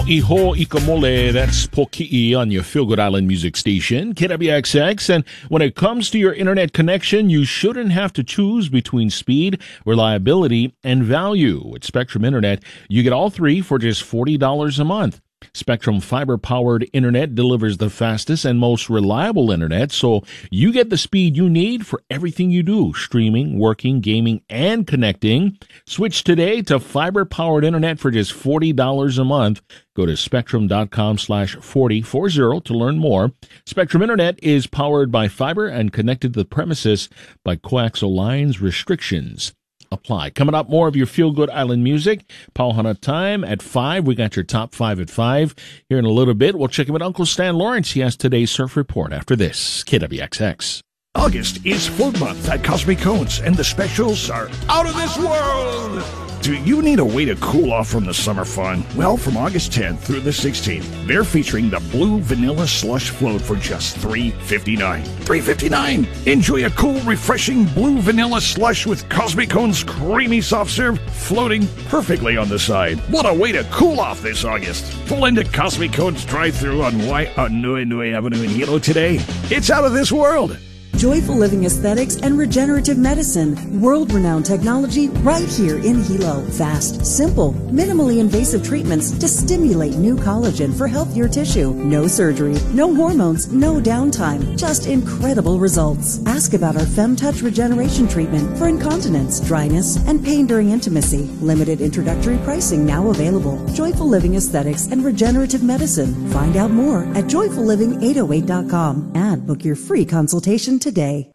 Iho Ikamole, that's Poki'i on your Feel Good Island music station, KWXX. And when it comes to your internet connection, you shouldn't have to choose between speed, reliability, and value. With Spectrum Internet, you get all three for just $40 a month. Spectrum fiber-powered internet delivers the fastest and most reliable internet, so you get the speed you need for everything you do, streaming, working, gaming, and connecting. Switch today to fiber-powered internet for just $40 a month. Go to spectrum.com/4040 to learn more. Spectrum Internet is powered by fiber and connected to the premises by coaxial lines. Restrictions apply. Coming up, more of your Feel Good Island music. Pauhana time at 5. We got your top 5 at 5. Here in a little bit, we'll check in with Uncle Stan Lawrence. He has today's surf report after this. KWXX. August is Float Month at Cosmic Cones, and the specials are out of this world! Do you need a way to cool off from the summer fun? Well, from August 10th through the 16th, they're featuring the Blue Vanilla Slush Float for just $3.59. $3.59! Enjoy a cool, refreshing Blue Vanilla Slush with Cosmic Cones creamy soft serve floating perfectly on the side. What a way to cool off this August! Pull into Cosmic Cones drive-thru on Nui Avenue in Hilo today. It's out of this world! Joyful Living Aesthetics and Regenerative Medicine. World-renowned technology right here in Hilo. Fast, simple, minimally invasive treatments to stimulate new collagen for healthier tissue. No surgery, no hormones, no downtime. Just incredible results. Ask about our FemTouch Regeneration Treatment for incontinence, dryness, and pain during intimacy. Limited introductory pricing now available. Joyful Living Aesthetics and Regenerative Medicine. Find out more at joyfulliving808.com and book your free consultation today.